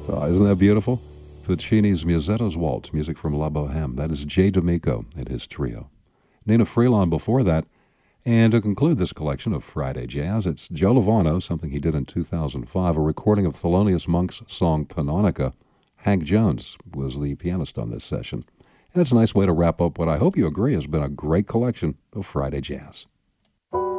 Isn't that beautiful? Puccini's Musetto's Waltz, music from La Boheme. That is Jay D'Amico and his trio. Nina Freelon before that. And to conclude this collection of Friday Jazz, it's Joe Lovano, something he did in 2005, a recording of Thelonious Monk's song Panonica. Hank Jones was the pianist on this session. And it's a nice way to wrap up what I hope you agree has been a great collection of Friday Jazz.